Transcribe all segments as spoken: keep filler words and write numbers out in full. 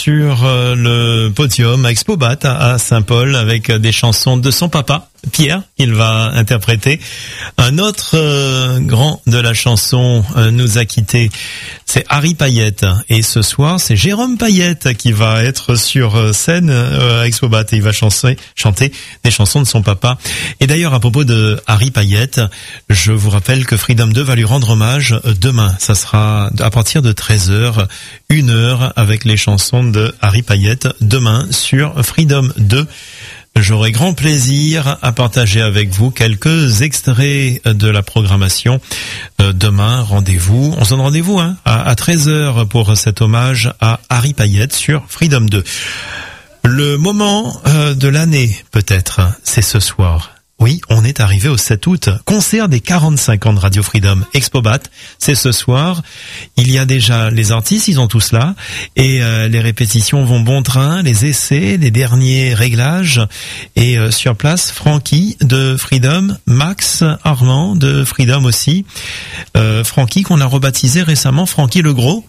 sur le podium à Expobat à Saint-Paul avec des chansons de son papa, Pierre, qu'il va interpréter. Un autre euh, grand de la chanson euh, nous a quittés, c'est Harry Payette. Et ce soir, c'est Jérôme Payette qui va être sur scène euh, à Expobat et il va chanter, chanter des chansons de son papa. Et d'ailleurs, à propos de Harry Payette, je vous rappelle que Freedom deux va lui rendre hommage demain. Ça sera à partir de treize heures, une heure avec les chansons de Harry Payette demain sur Freedom deux. J'aurai grand plaisir à partager avec vous quelques extraits de la programmation. Euh, demain, rendez-vous, on se donne rendez-vous hein, à, à treize heures pour cet hommage à Harry Payette sur Freedom deux. Le moment euh, de l'année, peut-être, c'est ce soir. Oui, on est arrivé au sept août. Concert des quarante-cinq ans de Radio Freedom Expobat, c'est ce soir. Il y a déjà les artistes, ils ont tous là. Et euh, les répétitions vont bon train, les essais, les derniers réglages. Et euh, sur place, Francky de Freedom, Max Armand de Freedom aussi. Euh, Francky qu'on a rebaptisé récemment Francky le Gros.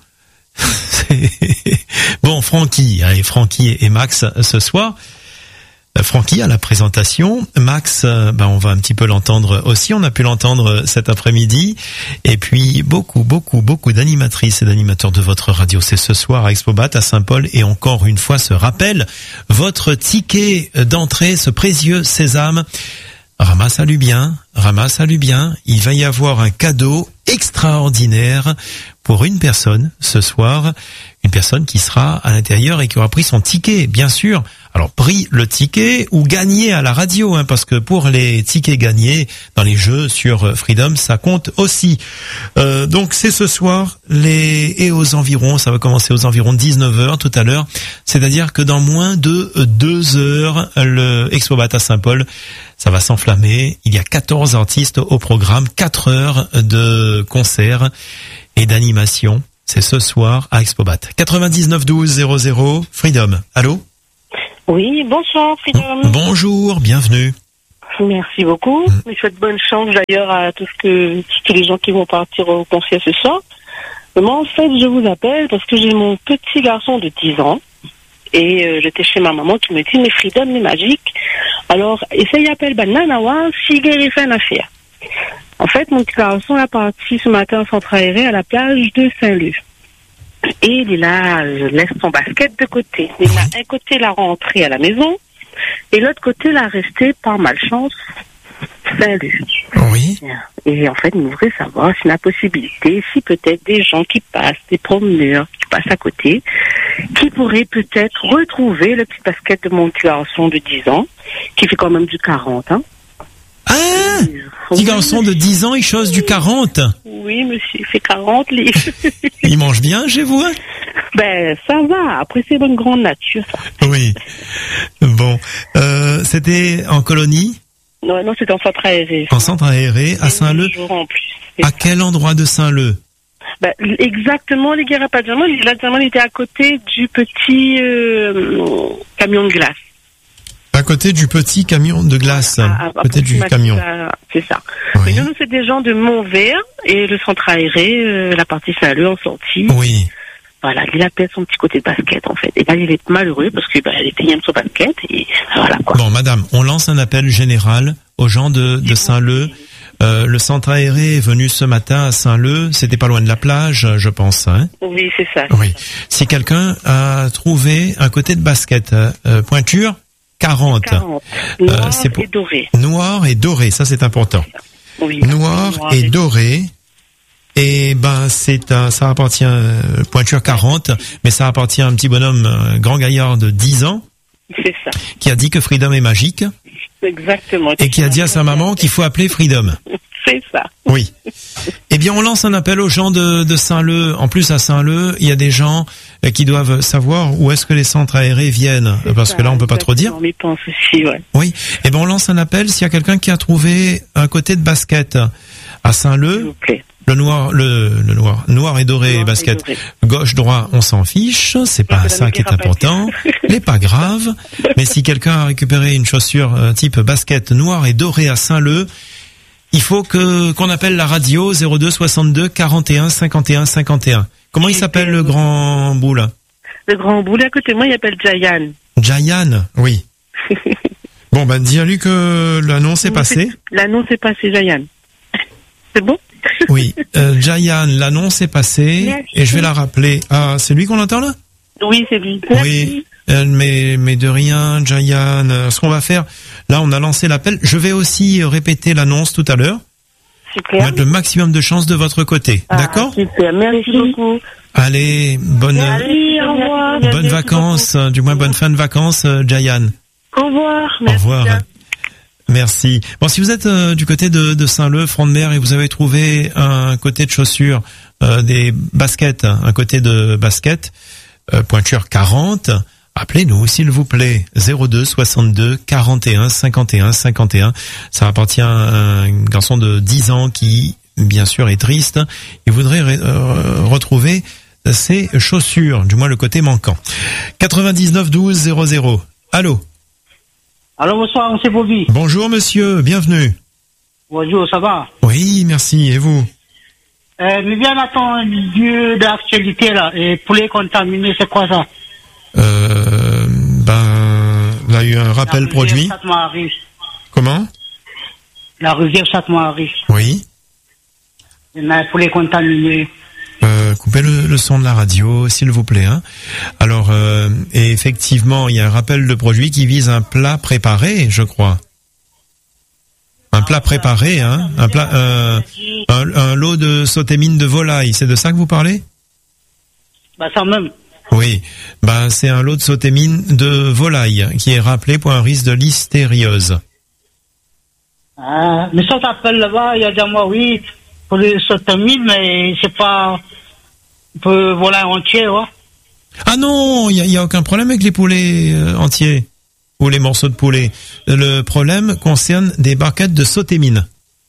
Bon, Francky, allez, Francky et Max ce soir. Francky à la présentation, Max, ben on va un petit peu l'entendre aussi, on a pu l'entendre cet après-midi, et puis beaucoup, beaucoup, beaucoup d'animatrices et d'animateurs de votre radio, c'est ce soir à Expobat à Saint-Paul, et encore une fois ce rappel, votre ticket d'entrée, ce précieux sésame, ramasse-le bien, ramasse-le bien, il va y avoir un cadeau extraordinaire pour une personne ce soir, une personne qui sera à l'intérieur et qui aura pris son ticket, bien sûr. Alors, pris le ticket ou gagné à la radio, hein, parce que pour les tickets gagnés dans les jeux sur Freedom, ça compte aussi. Euh, donc, c'est ce soir, les et aux environs, ça va commencer aux environs de dix-neuf heures tout à l'heure. C'est-à-dire que dans moins de deux heures, le Expobat à Saint-Paul, ça va s'enflammer. Il y a quatorze artistes au programme, quatre heures de concert et d'animation. C'est ce soir à Expobat. quatre-vingt-dix-neuf douze zéro zéro, Freedom. Allô? Oui, bonsoir Freedom. Bonjour, bienvenue. Merci beaucoup. Mm. Je souhaite bonne chance d'ailleurs à tous, que, tous les gens qui vont partir au concert ce soir. Mais moi en fait je vous appelle parce que j'ai mon petit garçon de dix ans et euh, j'étais chez ma maman qui me dit mais Freedom est magique. Alors essaye appel Bananawa si il fait une affaire. En fait mon petit garçon est parti ce matin en centre aéré à la plage de Saint-Leu. Et il est là, je laisse son basket de côté. Il a un côté la rentrée à la maison et l'autre côté la resté par malchance Saint-Leu. Oui. Et en fait, il voudrait savoir si la possibilité, si peut-être des gens qui passent, des promeneurs qui passent à côté, qui pourraient peut-être retrouver le petit basket de mon petit garçon de dix ans, qui fait quand même du quarante, hein. Ah, petit garçon de dix ans, il chose du quarante. Oui, monsieur, il fait quarante livres. Il mange bien chez vous, hein? Ben, ça va. Après, c'est bonne grande nature, ça. Oui. Bon. Euh, c'était en colonie? Non, non, c'était en centre aéré. En centre aéré, à Saint-Leu? En plus. À quel endroit de Saint-Leu? Ben, exactement, les gars, pas de diamant. La diamant était à côté du petit euh, camion de glace. À côté du petit camion de glace, à, à, peut-être du camion. C'est ça. Oui. Mais nous, nous c'est des gens de Montvert et le centre aéré, euh, la partie Saint-Leu en sortie. Oui. Voilà, il appelle son petit côté de basket en fait. Et là, il est malheureux parce que bah, il était aime son basket et voilà quoi. Bon, madame, on lance un appel général aux gens de, de Saint-Leu. Euh, le centre aéré est venu ce matin à Saint-Leu, c'était pas loin de la plage, je pense. Hein? Oui, c'est ça. Oui. Si quelqu'un a trouvé un côté de basket, euh, pointure, quarante. quarante. Noir euh, c'est pour... et doré. Noir et doré, ça c'est important. Oui. Noir, noir et, et doré. Et ben c'est un, ça appartient euh, pointure quarante, mais ça appartient à un petit bonhomme, un grand gaillard de dix ans. C'est ça. Qui a dit que Freedom est magique. Exactement. Et qui a dit à sa maman qu'il faut appeler Freedom. C'est ça. Oui. Eh bien, on lance un appel aux gens de, de Saint-Leu. En plus, à Saint-Leu, il y a des gens qui doivent savoir où est-ce que les centres aérés viennent. C'est parce ça, que là, on peut pas trop dire. On y pense aussi, ouais. Oui. Eh bien, on lance un appel s'il y a quelqu'un qui a trouvé un côté de basket à Saint-Leu. S'il vous plaît. Le noir, le, le noir, noir et doré, noir basket. Et doré. Gauche, droit, on s'en fiche. C'est pas ça qui est important. Mais pas grave. Mais si quelqu'un a récupéré une chaussure type basket noir et doré à Saint-Leu, il faut que, qu'on appelle la radio zéro deux soixante-deux quarante et un cinquante et un cinquante et un. Comment il s'appelle le grand bout là? Le grand boulet à côté de moi, il appelle Jayan. Jayan, oui. Bon, ben, dis-lui que l'annonce est passée. L'annonce est passée, Jayan. C'est bon? Oui, euh, Jayan, l'annonce est passée. Merci. Et je vais la rappeler. Ah, c'est lui qu'on entend là? Oui, c'est lui. Merci. Oui, euh, mais, mais de rien, Jayan. Euh, ce qu'on va faire, là, on a lancé l'appel. Je vais aussi répéter l'annonce tout à l'heure. Super. Mettre le maximum de chance de votre côté. Ah, d'accord? Super, merci beaucoup. Allez, bonne, Allez, au revoir. Bonnes vacances, du moins bonne fin de vacances, euh, Jayan. Au revoir. Merci. Au revoir. Bien. Merci. Bon, si vous êtes euh, du côté de, de Saint-Leu, front de mer, et vous avez trouvé un côté de chaussures, euh, des baskets, un côté de basket, euh, pointure quarante, appelez-nous, s'il vous plaît. zéro deux soixante-deux quarante et un cinquante et un cinquante et un. Ça appartient à un garçon de dix ans qui, bien sûr, est triste. Il voudrait euh, retrouver ses chaussures, du moins le côté manquant. quatre-vingt-dix-neuf douze zéro zéro. Allô? Allô, bonsoir, monsieur Bobby. Bonjour, monsieur, bienvenue. Bonjour, ça va? Oui, merci, et vous? Euh, mais bien attends, lieu d'actualité, là, et poulet contaminé, c'est quoi ça? Euh, ben, il y a eu un rappel produit. Comment? La rivière Château-Marie. Oui. Il y a un poulet contaminé. Euh, coupez le, le son de la radio, s'il vous plaît. Hein. Alors, euh, et effectivement, il y a un rappel de produit qui vise un plat préparé, je crois. Un plat préparé, hein. Un plat, euh, un, un lot de sauté-mine de volaille. C'est de ça que vous parlez? Bah ça même. Oui. Ben c'est un lot de sauté-mine de volaille qui est rappelé pour un risque de listériose. Ah, mais ça t'appelle là-bas, il y a des mois, oui. Pour les sauté-mine, mais c'est pas pour volaille entier, ouais. Ah non, il y a, y a aucun problème avec les poulets euh, entiers ou les morceaux de poulet. Le problème concerne des barquettes de sauté-mine.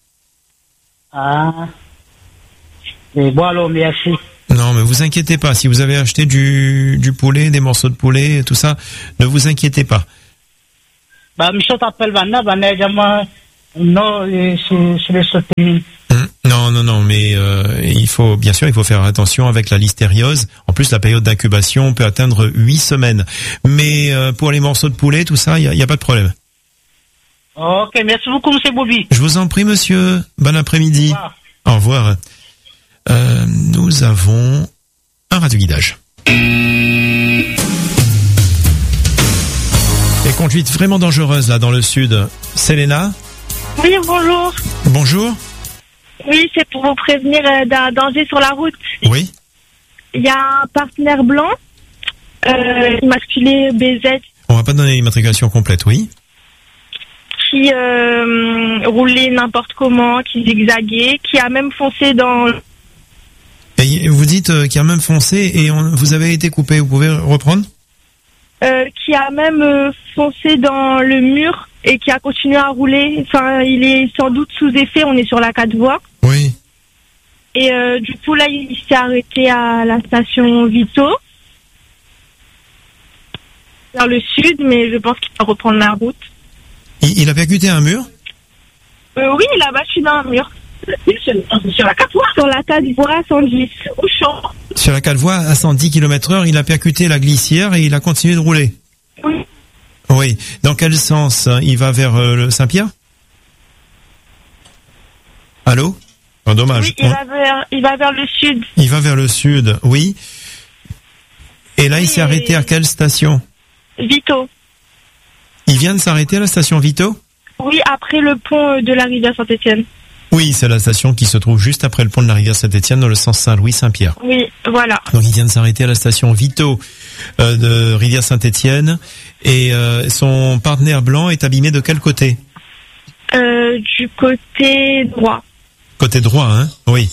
Ah. Et bon alors, merci. Non, mais vous inquiétez pas. Si vous avez acheté du du poulet, des morceaux de poulet, tout ça, ne vous inquiétez pas. Bah, Michel t'appelle Vanna, Vanna, non, c'est les sauté-mine. Non, non, non, mais euh, il faut, bien sûr, il faut faire attention avec la listériose. En plus, la période d'incubation peut atteindre huit semaines. Mais euh, pour les morceaux de poulet, tout ça, il y a, y a pas de problème. Ok, merci beaucoup, monsieur Bobby. Je vous en prie, monsieur. Bon après-midi. Au revoir. Au revoir. Euh, nous avons un radio-guidage. Et conduite vraiment dangereuse, là, dans le sud. Selena? Oui, bonjour. Bonjour. Oui, c'est pour vous prévenir d'un danger sur la route. Oui. Il y a un partenaire blanc, euh, immatriculé B Z. On va pas donner l'immatriculation complète, oui. Qui euh, roulait n'importe comment, qui zigzaguait, qui a même foncé dans... Et vous dites euh, qu'il a même foncé et on, vous avez été coupé, vous pouvez reprendre? euh, Qui a même euh, foncé dans le mur et qui a continué à rouler. Enfin, il est sans doute sous effet, on est sur la quatre voies. Oui. Et euh, du coup, là, il s'est arrêté à la station Vito, vers le sud, mais je pense qu'il va reprendre la route. Il, il a percuté un mur? euh, Oui, il a battu dans un mur. Sur la quatre voies. Sur la quatre voies à cent dix, au champ. Sur la quatre voies à cent dix kilomètres heure, il a percuté la glissière et il a continué de rouler? Oui. Oui. Dans quel sens? Il va vers euh, le Saint-Pierre? Allô? Oh, dommage. Oui, il, va vers, il va vers le sud. Il va vers le sud, oui. Et là, oui, il s'est et... arrêté à quelle station? Vito. Il vient de s'arrêter à la station Vito? Oui, après le pont de la rivière Saint-Étienne. Oui, c'est la station qui se trouve juste après le pont de la rivière Saint-Étienne dans le sens Saint-Louis-Saint-Pierre. Oui, voilà. Donc il vient de s'arrêter à la station Vito euh, de rivière Saint-Étienne et euh, son partenaire blanc est abîmé de quel côté? euh, Du côté droit. Côté droit, hein? Oui.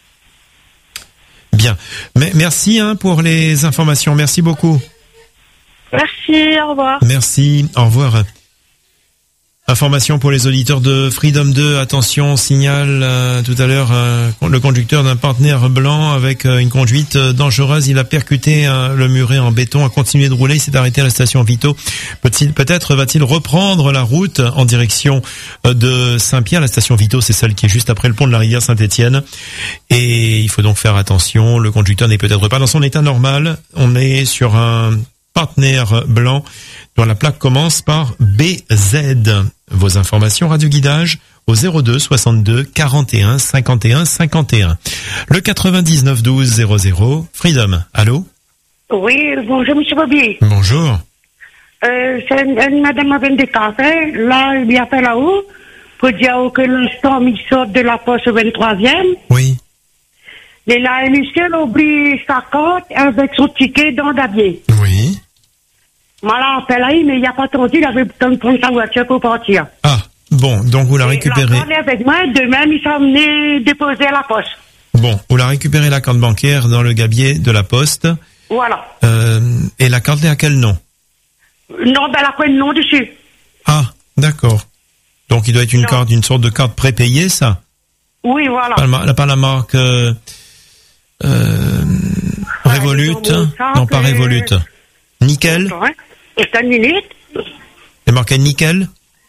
Bien. Mais merci hein, pour les informations. Merci beaucoup. Merci, au revoir. Merci, au revoir. Information pour les auditeurs de Freedom deux. Attention, signal euh, tout à l'heure euh, le conducteur d'un partenaire blanc avec euh, une conduite euh, dangereuse. Il a percuté euh, le muret en béton, a continué de rouler. Il s'est arrêté à la station Vito. Peut-il, peut-être va-t-il reprendre la route en direction euh, de Saint-Pierre. La station Vito, c'est celle qui est juste après le pont de la rivière Saint-Étienne. Et il faut donc faire attention. Le conducteur n'est peut-être pas dans son état normal. On est sur un partenaire blanc dont la plaque commence par B Z. Vos informations radio guidage au zéro deux soixante-deux quarante et un cinquante et un cinquante et un. Le quatre-vingt-dix-neuf douze zéro zéro. Freedom. Allô? Oui, bonjour Monsieur Bobby. Bonjour. Euh, c'est une, une madame avec des cafés. Là, il y a fait là-haut pour dire que l'instant il sort de la poste vingt-troisième. Oui. Et là, monsieur a oublié sa carte avec son ticket dans l'avier. Oui. Voilà, on fait là, mais il n'y a pas attendu, il avait besoin de prendre sa voiture pour partir. Ah, bon, donc vous la Et récupérez. la carte est avec moi, demain, ils sont venus déposer à la poste. Bon, vous la récupérez la carte bancaire dans le gabier de la poste. Voilà. Euh, et la carte est à quel nom? Non, ben, elle a quoi le nom dessus? Ah, d'accord. Donc il doit être une Non. carte, une sorte de carte prépayée, ça? Oui, voilà. Pas, la- pas la marque euh, euh, Revolut? dans mon sac, Non, pas euh, Revolut. Nickel? Ouais. Et c'est une minute. C'est marqué nickel?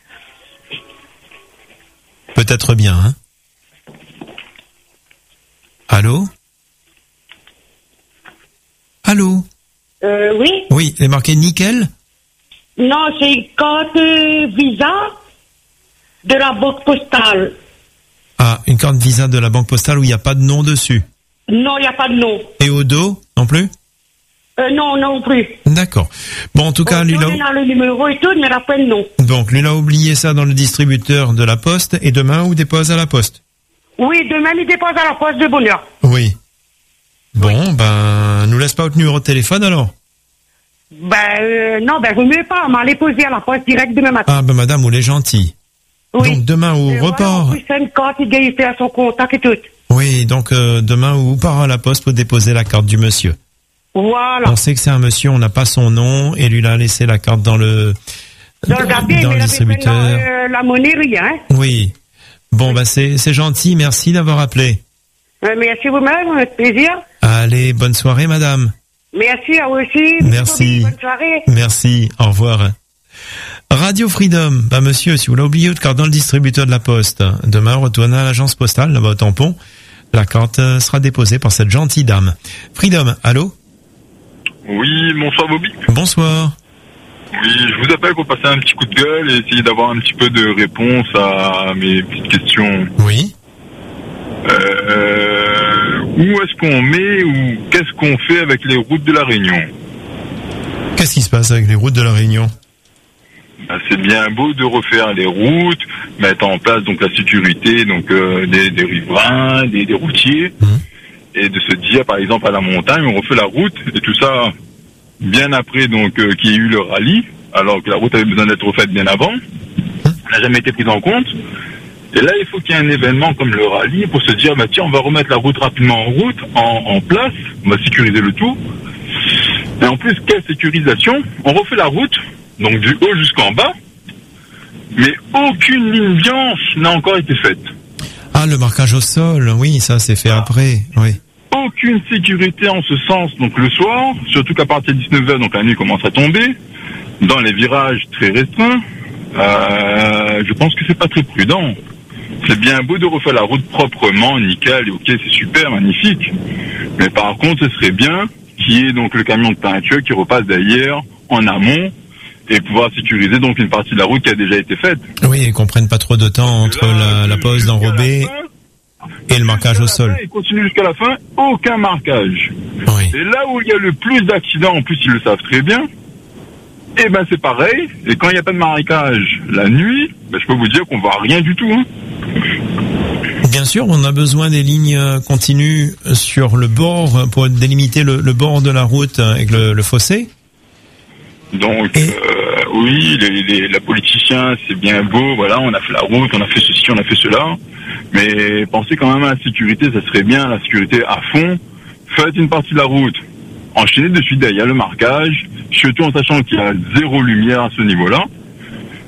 Peut-être bien, hein? Allô? Allô? Euh, oui. Oui, c'est marqué nickel? Non, c'est une carte euh, Visa de la banque postale. Ah, une carte Visa de la banque postale où il n'y a pas de nom dessus. Non, il n'y a pas de nom. Et au dos, non plus? Euh, non, non plus. D'accord. Bon, en tout cas, lui, on là, a le numéro et tout, mais il n'a pas le nom. donc, lui, il a oublié ça dans le distributeur de la poste et demain, vous dépose à la poste. Oui, demain, il dépose à la poste de Bonheur. Oui. Bon, ben, nous laisse pas votre numéro de téléphone, alors? Ben, euh, non, ben, vous mieux pas, on m'a les poser à la poste direct demain matin. Ah, ben, madame, vous l'êtes gentil. Oui. Donc, demain, au Et report. Voilà, en plus, c'est une carte, il gagne à son contact et tout. Oui, donc, euh, demain, vous part à la poste pour déposer la carte du monsieur. Voilà. On sait que c'est un monsieur, on n'a pas son nom, et lui, il a laissé la carte dans le, Dans le gabier, dans mais le il avait distributeur. fait la, euh, la monnaie, rien. Hein. Oui. Bon, ben, c'est, c'est gentil, merci d'avoir appelé. Euh, merci vous-même, avec plaisir. Allez, bonne soirée, madame. Merci à vous aussi. Merci. Bonne soirée. Merci, au revoir. Radio Freedom, bah monsieur, si vous l'avez oublié votre carte dans le distributeur de la poste, demain retournez à l'agence postale, là-bas au tampon, la carte euh, sera déposée par cette gentille dame. Freedom, allô? Oui, bonsoir Bobby. Bonsoir. Oui, je vous appelle pour passer un petit coup de gueule et essayer d'avoir un petit peu de réponse à mes petites questions. Oui. Euh, où est-ce qu'on met ou qu'est-ce qu'on fait avec les routes de la Réunion? Qu'est-ce qui se passe avec les routes de la Réunion? Ben, c'est bien beau de refaire les routes, mettre en place donc la sécurité donc euh, des, des riverains, des, des routiers, Mmh. et de se dire par exemple à la montagne on refait la route et tout ça bien après donc euh, qu'il y ait eu le rallye, alors que la route avait besoin d'être refaite bien avant, n'a jamais été prise en compte. Et là il faut qu'il y ait un événement comme le rallye pour se dire bah tiens on va remettre la route rapidement en route, en, en place, on va sécuriser le tout. Et en plus quelle sécurisation, on refait la route donc du haut jusqu'en bas, mais aucune ligne blanche n'a encore été faite. Ah, le marquage au sol, oui, ça c'est fait Ah. après, oui. Aucune sécurité en ce sens, donc le soir, surtout qu'à partir de dix-neuf heures, donc la nuit commence à tomber, dans les virages très restreints, euh, je pense que c'est pas très prudent. C'est bien beau de refaire la route proprement, nickel, et ok, c'est super, magnifique. Mais par contre, ce serait bien qu'il y ait donc le camion de peinture qui repasse derrière, en amont, et pouvoir sécuriser donc une partie de la route qui a déjà été faite. Oui, et qu'on prenne pas trop de temps entre Là, la, la pose jusqu'à d'enrobé la fin, et le marquage au jusqu'à la sol. fin, il continue jusqu'à la fin, aucun marquage. Oui. Et là où il y a le plus d'accidents, en plus ils le savent très bien, et ben c'est pareil. Et quand il n'y a pas de marquage la nuit, ben, je peux vous dire qu'on voit rien du tout. Hein. Bien sûr, on a besoin des lignes continues sur le bord pour délimiter le, le bord de la route avec le, le fossé. Donc Et- euh, oui, les, les, la politicien c'est bien beau, voilà, on a fait la route, on a fait ceci, on a fait cela, mais pensez quand même à la sécurité, ça serait bien la sécurité à fond. Faites une partie de la route, enchaînez de suite derrière le marquage, surtout en sachant qu'il y a zéro lumière à ce niveau-là.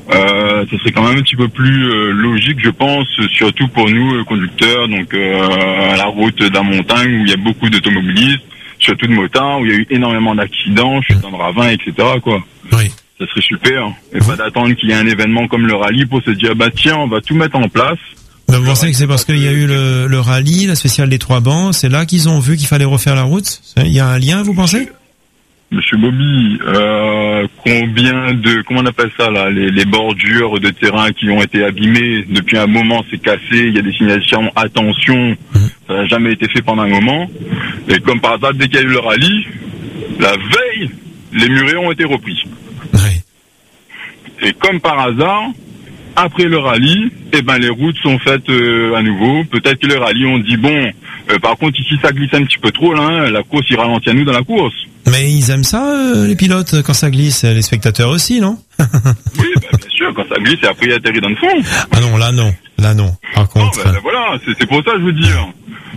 Euh, ce serait quand même un petit peu plus euh, logique, je pense, surtout pour nous euh, conducteurs, donc euh, à la route de la montagne où il y a beaucoup d'automobilistes, surtout de motards, où il y a eu énormément d'accidents, chute dans le ravin, et cetera. Quoi. Oui. Ça serait super. Et pas d'attendre qu'il y ait un événement comme le rallye pour se dire, bah tiens, on va tout mettre en place. Vous pensez que c'est parce qu'il y a eu le, le rallye, la spéciale des trois bancs, c'est là qu'ils ont vu qu'il fallait refaire la route? Il y a un lien, vous pensez? Monsieur Bobby, euh, combien de, comment on appelle ça là, les, les bordures de terrain qui ont été abîmées depuis un moment, c'est cassé, il y a des signalisations, attention, ça n'a jamais été fait pendant un moment. Et comme par hasard, dès qu'il y a eu le rallye, la veille, les murets ont été repris. Oui. Et comme par hasard, après le rallye, eh ben les routes sont faites euh, à nouveau. Peut-être que le rallye on dit bon, euh, par contre ici ça glisse un petit peu trop là, hein, la course il ralentit à nous dans la course. Mais ils aiment ça, euh, les pilotes, quand ça glisse, les spectateurs aussi, non? Oui, bah, bien sûr, quand ça glisse et après il atterrit dans le fond. Ah non, là non, là non. Par contre. Non, bah, bah, voilà, c'est, c'est pour ça que je veux dire.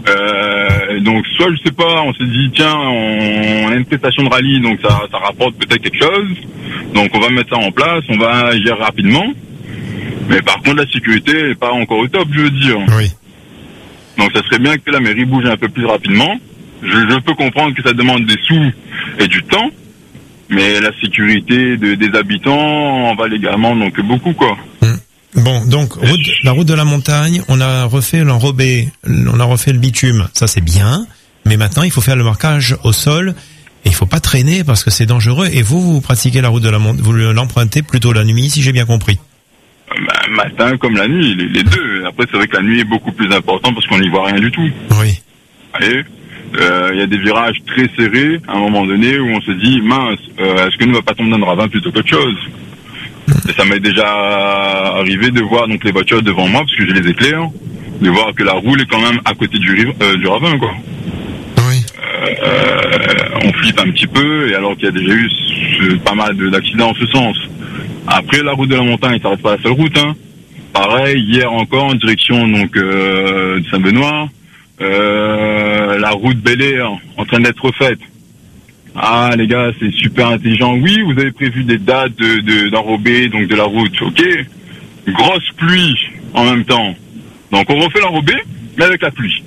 Euh, donc soit je sais pas, on s'est dit tiens, on, on a une prestation de rallye, donc ça, ça rapporte peut-être quelque chose. Donc on va mettre ça en place, on va agir rapidement. Mais par contre la sécurité n'est pas encore au top, je veux dire. Oui. Donc ça serait bien que la mairie bouge un peu plus rapidement. Je, je peux comprendre que ça demande des sous et du temps, mais la sécurité de, des habitants en va légalement donc beaucoup quoi. Mmh. Bon, donc route, la route de la montagne, on a refait l'enrobé, on a refait le bitume, ça c'est bien, mais maintenant il faut faire le marquage au sol et il faut pas traîner parce que c'est dangereux. Et vous, vous pratiquez la route de la montagne, vous l'empruntez plutôt la nuit, si j'ai bien compris. Ben, matin comme la nuit, les, les deux. Après c'est vrai que la nuit est beaucoup plus importante parce qu'on n'y voit rien du tout. Oui. Allez. Il euh, y a des virages très serrés à un moment donné où on se dit mince, euh, est-ce que nous ne va pas tomber dans le ravin plutôt qu'autre chose? Et ça m'est déjà arrivé de voir donc les voitures devant moi parce que je les éclaire, de voir que la roue est quand même à côté du, rive, euh, du ravin quoi. Oui. Euh, euh, on flippe un petit peu et alors qu'il y a déjà eu ce, pas mal de, d'accidents en ce sens. Après la route de la montagne, ça reste pas la seule route. Hein. Pareil hier encore en direction donc euh, de Saint-Benoît. Euh, la route Bel Air en train d'être refaite. Ah les gars, c'est super intelligent. Oui, vous avez prévu des dates de, de d'enrobé donc de la route, ok. Grosse pluie en même temps. Donc on refait l'enrobé, mais avec la pluie.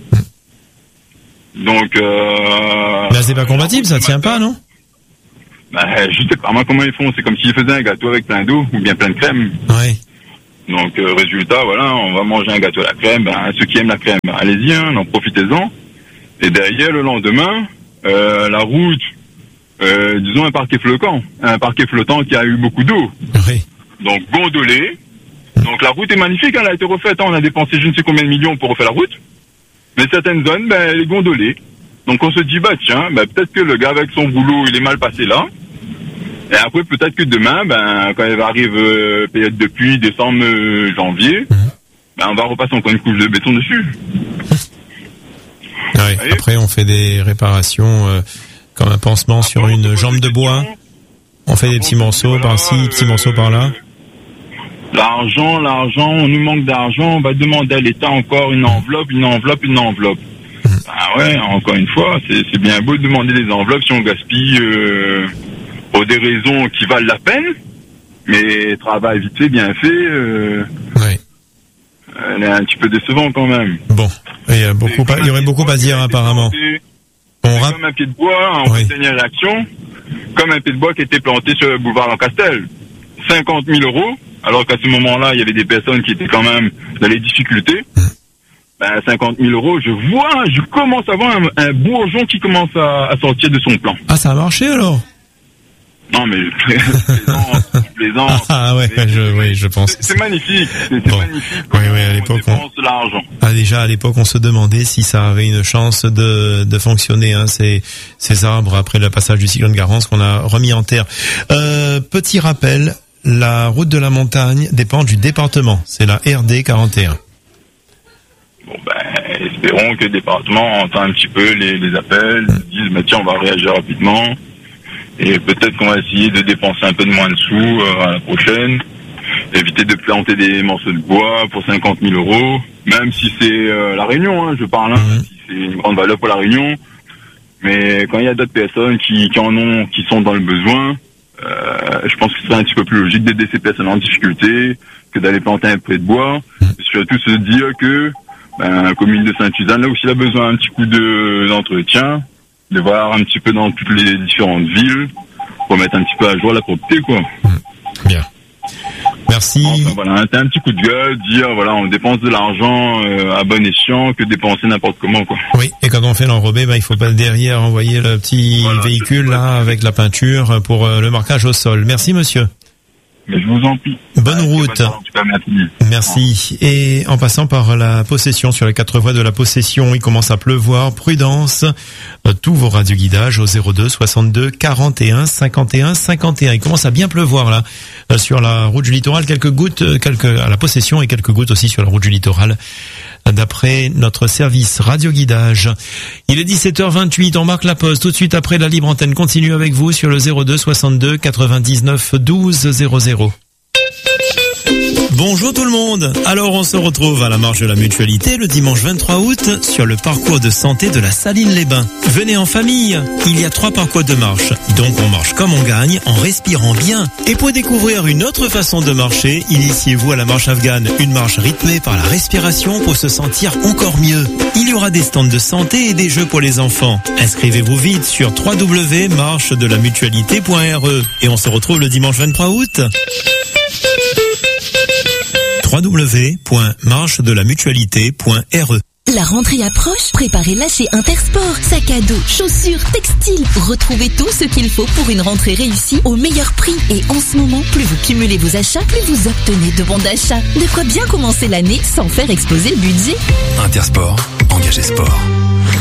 Donc euh, là c'est pas compatible, ça tient pas, non? Bah je sais pas moi comment ils font. C'est comme s'ils faisaient un gâteau avec plein d'eau ou bien plein de crème. Oui. Donc euh, résultat, voilà, on va manger un gâteau à la crème. Ben, ceux qui aiment la crème, ben, allez-y, hein, en profitez-en. Et derrière, le lendemain, euh, la route, euh, disons un parquet flottant, un parquet flottant qui a eu beaucoup d'eau. Oui. Donc gondolé. Donc la route est magnifique, hein, elle a été refaite. Hein, on a dépensé je ne sais combien de millions pour refaire la route. Mais certaines zones, ben, elle est gondolée. Donc on se dit, bah tiens, ben, peut-être que le gars avec son boulot, il est mal passé là. Et après, peut-être que demain, ben, quand il arrive euh, période de pluie, décembre, euh, janvier, mmh. ben, on va repasser encore une couche de béton dessus. Ouais, après, on fait des réparations euh, comme un pansement après, sur une jambe de bois. On fait des petits morceaux voilà, par-ci, euh, petits morceaux par-là. L'argent, l'argent, on nous manque d'argent. On va demander à l'État encore une enveloppe, une enveloppe, une enveloppe. Mmh. Ah ouais, encore une fois, c'est, c'est bien beau de demander des enveloppes si on gaspille... Euh, pour des raisons qui valent la peine, mais travail vite fait, bien fait, euh, oui. Elle est un petit peu décevant quand même. Bon, il y, a beaucoup pas, il y aurait beaucoup à dire apparemment. On rap... Comme un pied de bois, en oui. dernière réaction, comme un pied de bois qui était planté sur le boulevard Lancastel. cinquante mille euros, alors qu'à ce moment-là, il y avait des personnes qui étaient quand même dans les difficultés. Mmh. Ben, cinquante mille euros, je vois, je commence à voir un, un bourgeon qui commence à, à sortir de son plan. Ah, ça a marché alors? Non, mais je plaisante, je plaisante. Ah ouais, je, oui, je pense. C'est, c'est magnifique, c'est, c'est bon. magnifique. Oui, oui, à l'époque, on dépense de l'argent. Ah, déjà, à l'époque, on se demandait si ça avait une chance de, de fonctionner, hein, ces, ces arbres après le passage du cyclone Garance qu'on a remis en terre. Euh, petit rappel, la route de la montagne dépend du département. C'est la R D quarante et un. Bon, ben, espérons que le département entend un petit peu les, les appels, se dise, mais tiens, on va réagir rapidement. Et peut-être qu'on va essayer de dépenser un peu de moins de sous euh, à la prochaine. Éviter de planter des morceaux de bois pour cinquante mille euros. Même si c'est euh, la Réunion, hein, je parle, hein, mmh. si c'est une grande valeur pour la Réunion. Mais quand il y a d'autres personnes qui, qui en ont, qui sont dans le besoin, euh, je pense que ce serait un petit peu plus logique d'aider ces personnes en difficulté que d'aller planter un pré de bois. Et surtout se dire que ben, la commune de Sainte-Suzanne, là aussi, il a besoin un petit coup de, d'entretien, de voir un petit peu dans toutes les différentes villes pour mettre un petit peu à jour la propreté, quoi. Bien. Merci. Enfin, voilà, un, un petit coup de gueule, dire voilà, on dépense de l'argent euh, à bon escient que dépenser n'importe comment, quoi. Oui, et quand on fait l'enrobé, bah, il faut pas derrière envoyer le petit voilà, véhicule là avec la peinture pour euh, le marquage au sol. Merci monsieur. Mais je vous en prie. Bonne ah, route. En tout cas, merci. Merci. Et en passant par la possession, sur les quatre voies de la possession, il commence à pleuvoir. Prudence. Tous vos radioguidages au zéro deux soixante-deux quarante et un cinquante et un cinquante et un. Il commence à bien pleuvoir là sur la route du littoral. Quelques gouttes, quelques à la possession et quelques gouttes aussi sur la route du littoral. D'après notre service radioguidage. Il est dix-sept heures vingt-huit, on marque la pause. Tout de suite après la libre antenne continue avec vous sur le zéro deux soixante-deux quatre-vingt-dix-neuf douze zéro zéro. Bonjour tout le monde. Alors on se retrouve à la marche de la Mutualité le dimanche vingt-trois août sur le parcours de santé de la Saline-les-Bains. Venez en famille. Il y a trois parcours de marche. Donc on marche comme on gagne en respirant bien. Et pour découvrir une autre façon de marcher, initiez-vous à la marche afghane. Une marche rythmée par la respiration pour se sentir encore mieux. Il y aura des stands de santé et des jeux pour les enfants. Inscrivez-vous vite sur w w w point marche de la mutualité point r e. Et on se retrouve le dimanche vingt-trois août. w w w point marche de la mutualité point r e. La rentrée approche, préparez là chez Intersport. Sac à dos, chaussures, textiles. Retrouvez tout ce qu'il faut pour une rentrée réussie au meilleur prix. Et en ce moment, plus vous cumulez vos achats, plus vous obtenez de bons d'achat. De quoi bien commencer l'année sans faire exploser le budget. Intersport, engagez sport.